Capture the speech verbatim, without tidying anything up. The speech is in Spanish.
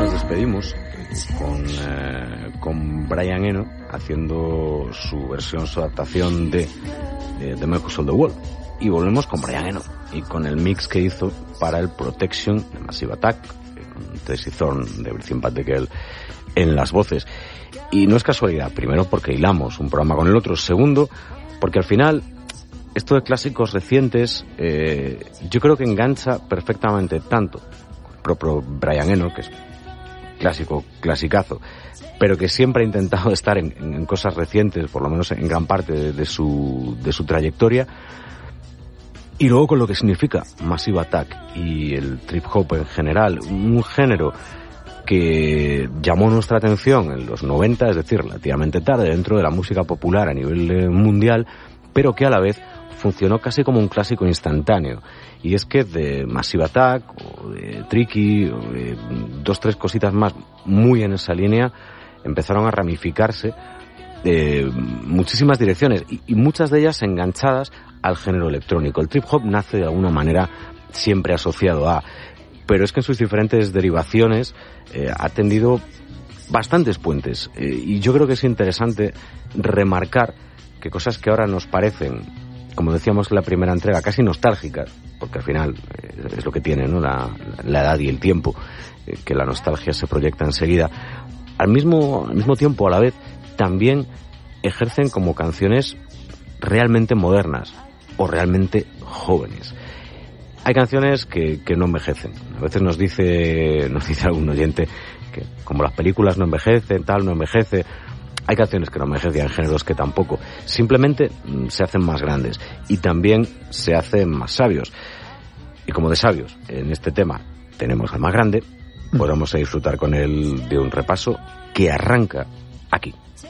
nos despedimos con, eh, con Brian Eno haciendo su versión, su adaptación de de, de Miracle on the Wall, y volvemos con Brian Eno y con el mix que hizo para el Protection de Massive Attack, con Tracy Thorn de Everything But the Girl en las voces. Y no es casualidad, primero porque hilamos un programa con el otro, segundo porque al final esto de clásicos recientes eh, yo creo que engancha perfectamente tanto el propio Brian Eno, que es clásico, clasicazo, pero que siempre ha intentado estar en, en cosas recientes, por lo menos en gran parte de, de su de su trayectoria, y luego con lo que significa Massive Attack y el trip hop en general, un género que llamó nuestra atención en los noventa, es decir, relativamente tarde dentro de la música popular a nivel eh, mundial, pero que a la vez funcionó casi como un clásico instantáneo. Y es que de Massive Attack o de Tricky o de dos, tres cositas más muy en esa línea empezaron a ramificarse eh, muchísimas direcciones y, y muchas de ellas enganchadas al género electrónico. El trip hop nace de alguna manera siempre asociado a, pero es que en sus diferentes derivaciones eh, ha tendido bastantes puentes, eh, y yo creo que es interesante remarcar que cosas que ahora nos parecen, como decíamos en la primera entrega, casi nostálgicas, porque al final eh, es lo que tiene, ¿no? la, la edad y el tiempo, eh, que la nostalgia se proyecta enseguida, al mismo, al mismo tiempo, a la vez, también ejercen como canciones realmente modernas o realmente jóvenes. Hay canciones que, que no envejecen. A veces nos dice, nos dice algún oyente que como las películas no envejecen, tal, no envejece. Hay canciones que no envejecen, hay géneros que tampoco. Simplemente se hacen más grandes y también se hacen más sabios. Y como de sabios en este tema tenemos al más grande, pues vamos a disfrutar con él de un repaso que arranca aquí.